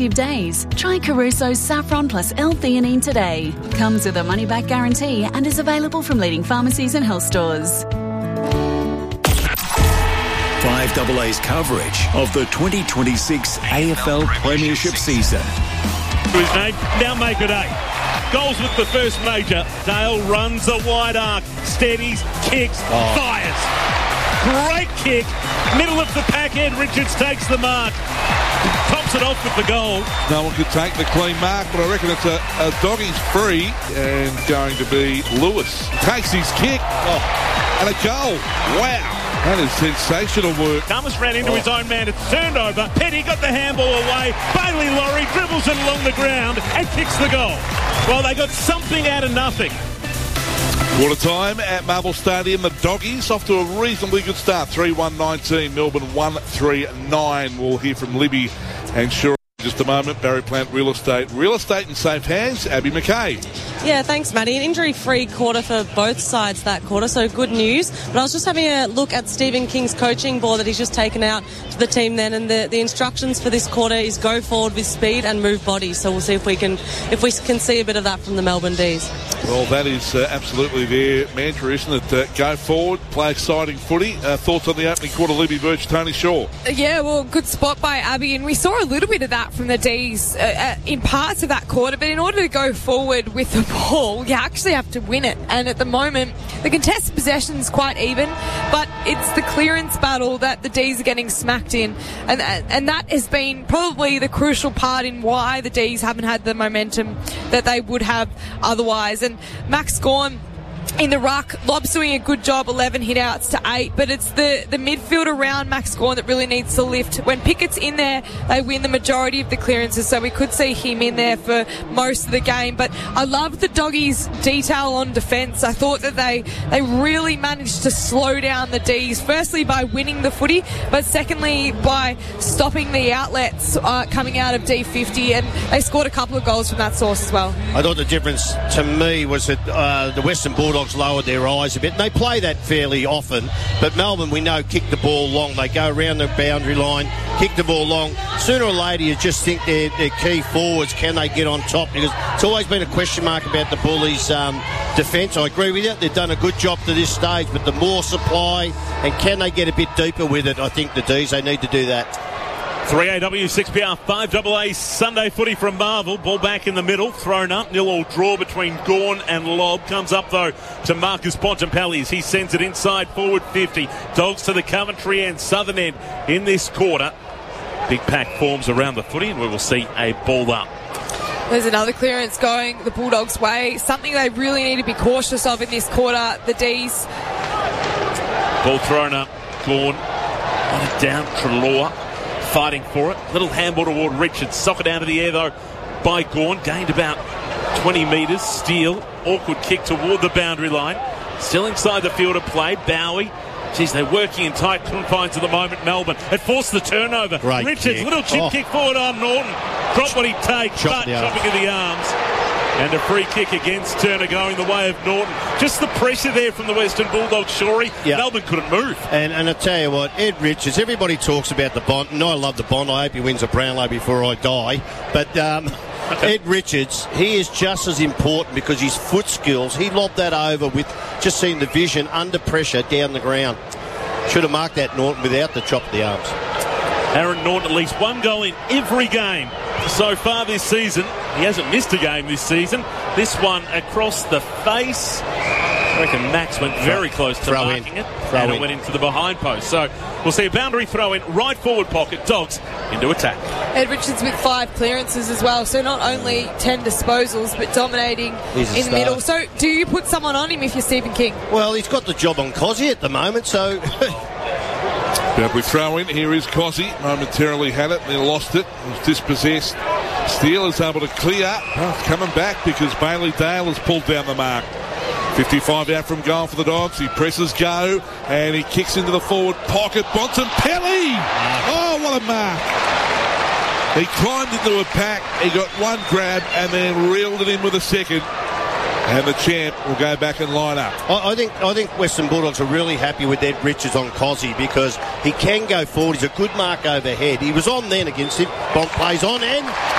days. Try Caruso's Saffron plus L-theanine today. Comes with a money-back guarantee and is available from leading pharmacies and health stores. 5AA's coverage of the 2026 AFL Premiership season. His name, now make it 8. Goals with the first major. Dale runs a wide arc, steadies, kicks, fires. Great kick, middle of the pack end. Richards takes the mark. Tops it off with the goal. No one could take the clean mark, but I reckon it's a doggy's free and going to be Lewis. Takes his kick and a goal. Wow. That is sensational work. Thomas ran into his own man. It's turned over. Petty got the handball away. Bailey Laurie dribbles it along the ground and kicks the goal. Well, they got something out of nothing. Quarter time at Marvel Stadium. The Doggies off to a reasonably good start. 3-1-19. Melbourne 1-3-9. We'll hear from Libby and Shura in just a moment. Barry Plant Real Estate. Real estate in safe hands. Abby McKay. Yeah, thanks, Matty. An injury-free quarter for both sides that quarter, so good news. But I was just having a look at Stephen King's coaching board that he's just taken out to the team then, and the instructions for this quarter is go forward with speed and move bodies. So we'll see if we can see a bit of that from the Melbourne D's. Well, that is absolutely their mantra, isn't it? Go forward, play exciting footy. Thoughts on the opening quarter, Libby Birch, Tony Shaw? Yeah, well, good spot by Abby, and we saw a little bit of that from the D's in parts of that quarter, but in order to go forward with the ball, you actually have to win it. And at the moment, the contested possession's quite even, but it's the clearance battle that the D's are getting smacked in, and that has been probably the crucial part in why the D's haven't had the momentum that they would have otherwise. And Max Gawn in the ruck, Lob's doing a good job, 11 hit-outs to 8, but it's the midfield around Max Gawn that really needs to lift. When Pickett's in there, they win the majority of the clearances, so we could see him in there for most of the game. But I love the Doggies' detail on defence. I thought that they really managed to slow down the D's, firstly by winning the footy, but secondly by stopping the outlets coming out of D50, and they scored a couple of goals from that source as well. I thought the difference to me was that the Western Bulldogs lowered their eyes a bit, and they play that fairly often, but Melbourne, we know, kick the ball long. They go around the boundary line, kick the ball long. Sooner or later you just think their key forwards, can they get on top? Because it's always been a question mark about the Bullies' defence. I agree with you, they've done a good job to this stage, but the more supply, and can they get a bit deeper with it? I think the D's, they need to do that. 3AW, 6PR, 5AA Sunday footy from Marvel. Ball back in the middle, thrown up. 0-0 draw between Gawn and Lobb. Comes up, though, to Marcus Bontempelli as he sends it inside forward 50. Dogs to the Coventry end, southern end in this quarter. Big pack forms around the footy, and we will see a ball up. There's another clearance going the Bulldogs' way. Something they really need to be cautious of in this quarter, the D's. Ball thrown up. Gawn on it down. Treloar fighting for it. Little handball toward Richards. Sock it down to the air, though, by Gawn. Gained about 20 metres. Steele. Awkward kick toward the boundary line. Still inside the field of play. Bowie. Geez, they're working in tight confines at the moment, Melbourne. It forced the turnover. Great Richards, kick. Little chip kick forward on Norton. Drop what he takes, but chopping of the arms. And a free kick against Turner going the way of Norton. Just the pressure there from the Western Bulldogs, Shorey. Yep. Melbourne couldn't move. And I tell you what, Ed Richards, everybody talks about the Bond, and I love the Bond. I hope he wins a Brownlow before I die. But Ed Richards, he is just as important because his foot skills, he lobbed that over with just seeing the vision under pressure down the ground. Should have marked that, Norton, without the chop of the arms. Aaron Norton, at least one goal in every game so far this season. He hasn't missed a game this season. This one across the face. I reckon Max went very close to marking it. And it went into the behind post. So we'll see a boundary throw in, right forward pocket. Dogs into attack. Ed Richards with 5 clearances as well. So not only 10 disposals, but dominating in the middle. So do you put someone on him if you're Stephen King? Well, he's got the job on Cozzy at the moment, so... Boundary throw in. Here is Cozzy. Momentarily had it, then lost it. Was dispossessed. Steele is able to clear. Oh, coming back because Bailey Dale has pulled down the mark. 55 out from goal for the Dogs. He presses go and he kicks into the forward pocket. Bontempelli! Oh, what a mark! He climbed into a pack. He got one grab and then reeled it in with a second. And the champ will go back and line up. I think Western Bulldogs are really happy with Ed Richards on Cozzy because he can go forward. He's a good mark overhead. He was on then against him. Bonk plays on and